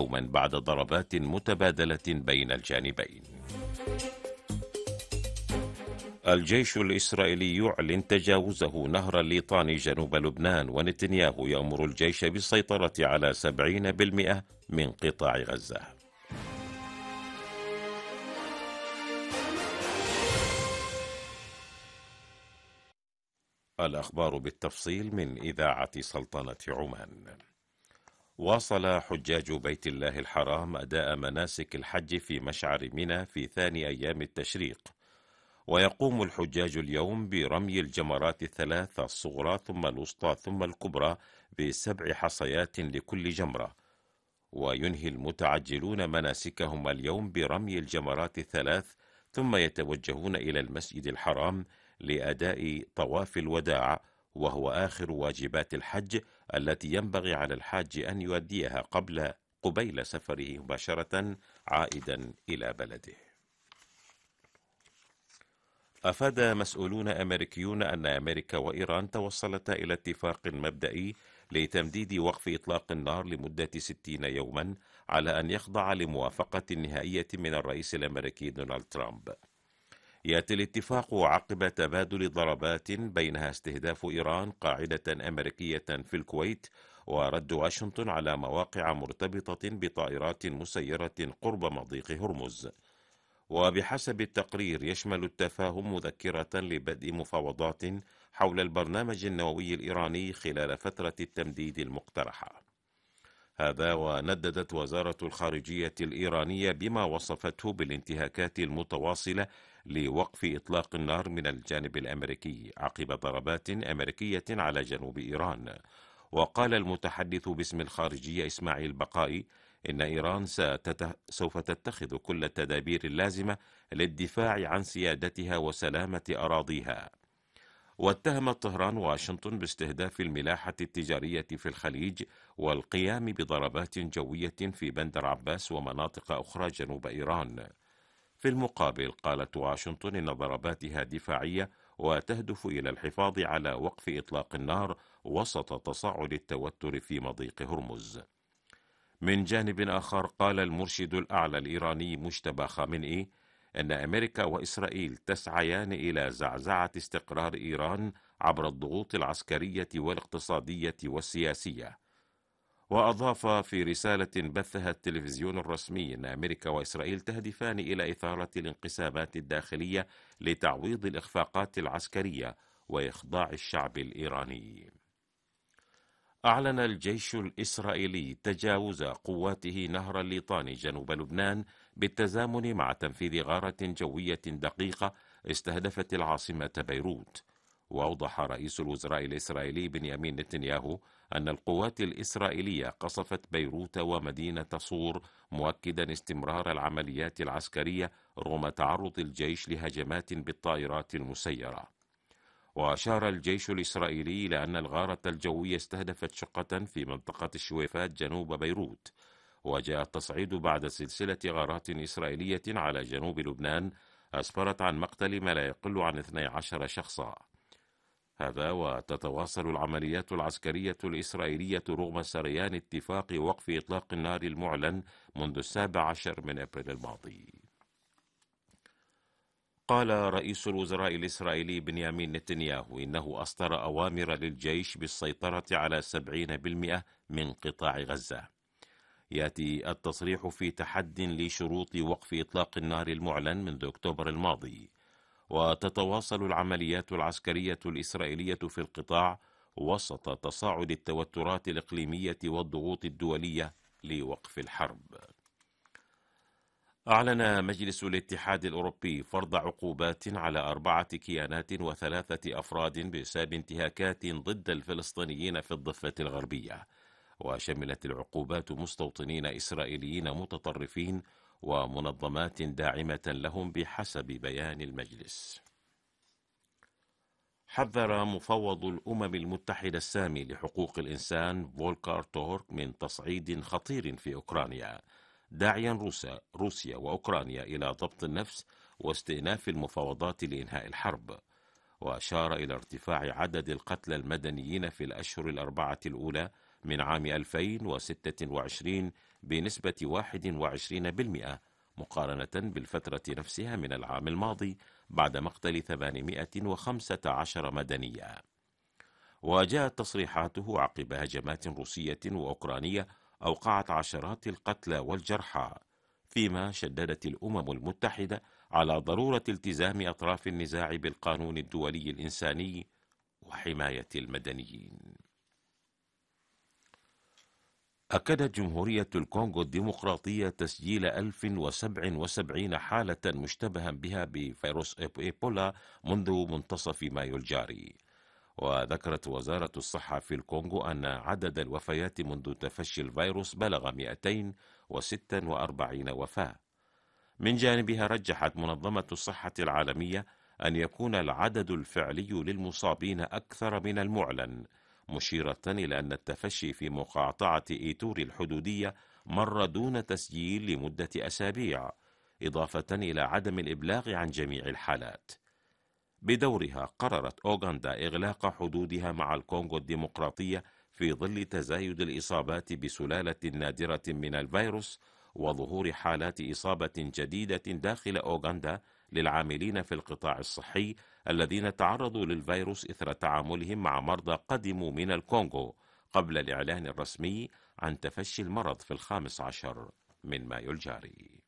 يوما بعد ضربات متبادلة بين الجانبين. الجيش الإسرائيلي يعلن تجاوزه نهر الليطاني جنوب لبنان، ونتنياهو يأمر الجيش بالسيطرة على 70% من قطاع غزة. الأخبار بالتفصيل من إذاعة سلطنة عمان. واصل حجاج بيت الله الحرام أداء مناسك الحج في مشعر منى في ثاني أيام التشريق، ويقوم الحجاج اليوم برمي الجمرات الثلاث الصغرى ثم الوسطى ثم الكبرى ب7 حصيات لكل جمرة، وينهي المتعجلون مناسكهم اليوم برمي الجمرات الثلاث، ثم يتوجهون إلى المسجد الحرام لأداء طواف الوداع، وهو آخر واجبات الحج التي ينبغي على الحاج أن يؤديها قبيل سفره مباشرة عائدا إلى بلده. أفاد مسؤولون أمريكيون أن أمريكا وإيران توصلتا إلى اتفاق مبدئي لتمديد وقف إطلاق النار لمدة 60 يوما على أن يخضع لموافقة نهائية من الرئيس الأمريكي دونالد ترامب. يأتي الاتفاق عقب تبادل ضربات بينها استهداف إيران قاعدة أمريكية في الكويت، ورد واشنطن على مواقع مرتبطة بطائرات مسيرة قرب مضيق هرمز. وبحسب التقرير يشمل التفاهم مذكرة لبدء مفاوضات حول البرنامج النووي الإيراني خلال فترة التمديد المقترحة. هذا ونددت وزارة الخارجية الإيرانية بما وصفته بالانتهاكات المتواصلة لوقف إطلاق النار من الجانب الأمريكي عقب ضربات أمريكية على جنوب إيران. وقال المتحدث باسم الخارجية إسماعيل بقائي إن إيران سوف تتخذ كل التدابير اللازمة للدفاع عن سيادتها وسلامة أراضيها. واتهمت طهران واشنطن باستهداف الملاحة التجارية في الخليج والقيام بضربات جوية في بندر عباس ومناطق أخرى جنوب إيران. في المقابل قالت واشنطن إن ضرباتها دفاعية وتهدف إلى الحفاظ على وقف إطلاق النار وسط تصاعد التوتر في مضيق هرمز. من جانب آخر قال المرشد الأعلى الإيراني مجتبى خامنئي أن أمريكا وإسرائيل تسعيان إلى زعزعة استقرار إيران عبر الضغوط العسكرية والاقتصادية والسياسية. وأضاف في رسالة بثها التلفزيون الرسمي أن أمريكا وإسرائيل تهدفان إلى إثارة الانقسامات الداخلية لتعويض الإخفاقات العسكرية وإخضاع الشعب الإيراني. أعلن الجيش الإسرائيلي تجاوز قواته نهر الليطاني جنوب لبنان بالتزامن مع تنفيذ غارة جوية دقيقة استهدفت العاصمة بيروت. وأوضح رئيس الوزراء الإسرائيلي بنيامين نتنياهو أن القوات الإسرائيلية قصفت بيروت ومدينة صور، مؤكدا استمرار العمليات العسكرية رغم تعرض الجيش لهجمات بالطائرات المسيرة. وأشار الجيش الإسرائيلي إلى أن الغارة الجوية استهدفت شقة في منطقة الشويفات جنوب بيروت، وجاء التصعيد بعد سلسلة غارات إسرائيلية على جنوب لبنان أسفرت عن مقتل ما لا يقل عن 12 شخصا. هذا وتتواصل العمليات العسكرية الإسرائيلية رغم سريان اتفاق وقف إطلاق النار المعلن منذ 17 من أبريل الماضي. قال رئيس الوزراء الإسرائيلي بنيامين نتنياهو إنه أصدر أوامر للجيش بالسيطرة على 70% من قطاع غزة. يأتي التصريح في تحد لشروط وقف إطلاق النار المعلن منذ أكتوبر الماضي. وتتواصل العمليات العسكرية الإسرائيلية في القطاع وسط تصاعد التوترات الإقليمية والضغوط الدولية لوقف الحرب. أعلن مجلس الاتحاد الأوروبي فرض عقوبات على 4 كيانات و3 أفراد بسبب انتهاكات ضد الفلسطينيين في الضفة الغربية، وشملت العقوبات مستوطنين إسرائيليين متطرفين ومنظمات داعمة لهم بحسب بيان المجلس. حذر مفوض الأمم المتحدة السامي لحقوق الإنسان فولكار تورك من تصعيد خطير في أوكرانيا، داعيا روسيا وأوكرانيا إلى ضبط النفس واستئناف المفاوضات لإنهاء الحرب. وأشار إلى ارتفاع عدد القتلى المدنيين في الأشهر ال4 الأولى من عام 2026 بنسبة 21% مقارنة بالفترة نفسها من العام الماضي بعد مقتل 815 مدنيا. وجاءت تصريحاته عقب هجمات روسية وأوكرانية أوقعت عشرات القتلى والجرحى، فيما شددت الأمم المتحدة على ضرورة التزام أطراف النزاع بالقانون الدولي الإنساني وحماية المدنيين. أكدت جمهورية الكونغو الديمقراطية تسجيل 1077 حالة مشتبها بها بفيروس إيبولا منذ منتصف مايو الجاري. وذكرت وزارة الصحة في الكونغو أن عدد الوفيات منذ تفشي الفيروس بلغ 246 وفاة. من جانبها رجحت منظمة الصحة العالمية أن يكون العدد الفعلي للمصابين أكثر من المعلن، مشيرة إلى أن التفشي في مقاطعة إيتوري الحدودية مر دون تسجيل لمدة أسابيع، إضافة إلى عدم الإبلاغ عن جميع الحالات. بدورها قررت أوغندا إغلاق حدودها مع الكونغو الديمقراطية في ظل تزايد الإصابات بسلالة نادرة من الفيروس وظهور حالات إصابة جديدة داخل أوغندا للعاملين في القطاع الصحي الذين تعرضوا للفيروس إثر تعاملهم مع مرضى قدموا من الكونغو قبل الإعلان الرسمي عن تفشي المرض في 15 من مايو الجاري.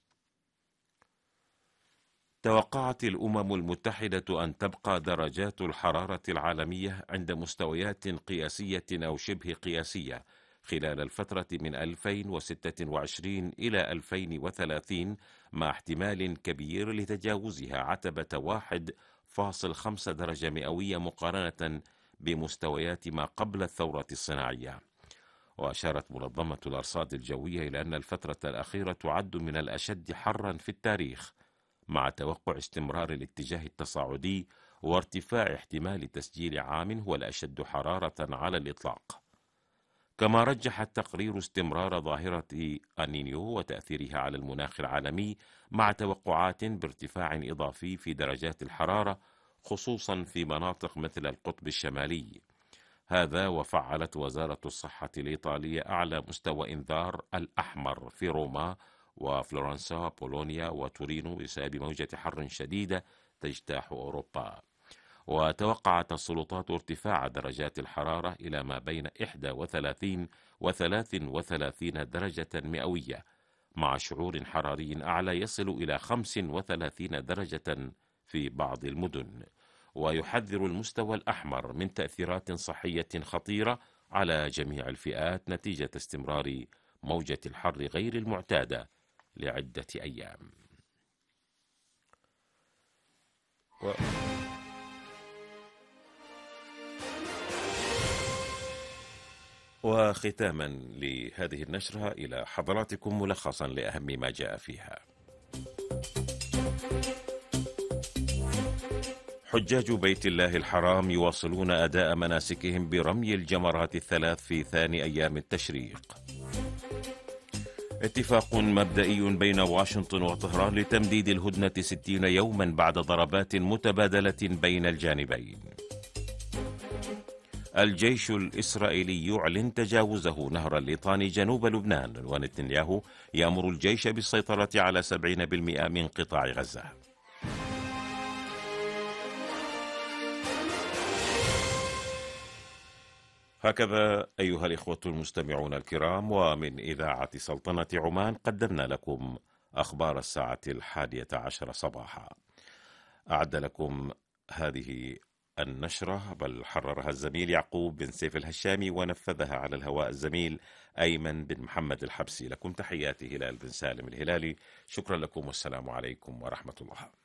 توقعت الأمم المتحدة أن تبقى درجات الحرارة العالمية عند مستويات قياسية أو شبه قياسية خلال الفترة من 2026 إلى 2030 مع احتمال كبير لتجاوزها عتبة 1.5 درجة مئوية مقارنة بمستويات ما قبل الثورة الصناعية. وأشارت منظمة الأرصاد الجوية إلى أن الفترة الأخيرة تعد من الأشد حرا في التاريخ، مع توقع استمرار الاتجاه التصاعدي وارتفاع احتمال تسجيل عام هو الأشد حرارة على الإطلاق. كما رجح التقرير استمرار ظاهرة النينيو وتأثيرها على المناخ العالمي مع توقعات بارتفاع إضافي في درجات الحرارة خصوصا في مناطق مثل القطب الشمالي. هذا وفعلت وزارة الصحة الإيطالية أعلى مستوى إنذار الأحمر في روما وفلورنسا بولونيا وتورينو بسبب موجة حر شديدة تجتاح أوروبا. وتوقعت السلطات ارتفاع درجات الحرارة إلى ما بين 31 و 33 درجة مئوية، مع شعور حراري أعلى يصل إلى 35 درجة في بعض المدن. ويحذر المستوى الأحمر من تأثيرات صحية خطيرة على جميع الفئات نتيجة استمرار موجة الحر غير المعتادة لعدة أيام. وختاما لهذه النشرة إلى حضراتكم ملخصا لأهم ما جاء فيها. حجاج بيت الله الحرام يواصلون أداء مناسكهم برمي الجمرات الثلاث في ثاني أيام التشريق. اتفاق مبدئي بين واشنطن وطهران لتمديد الهدنة 60 يوما بعد ضربات متبادلة بين الجانبين. الجيش الإسرائيلي يعلن تجاوزه نهر الليطاني جنوب لبنان، ونتنياهو يأمر الجيش بالسيطرة على 70% من قطاع غزة. هكذا أيها الإخوة المستمعون الكرام، ومن إذاعة سلطنة عمان قدمنا لكم أخبار الساعة 11 صباحا. أعد لكم هذه النشرة بل حررها الزميل يعقوب بن سيف الهشامي، ونفذها على الهواء الزميل أيمن بن محمد الحبسي. لكم تحياتي هلال بن سالم الهلالي. شكرا لكم والسلام عليكم ورحمة الله.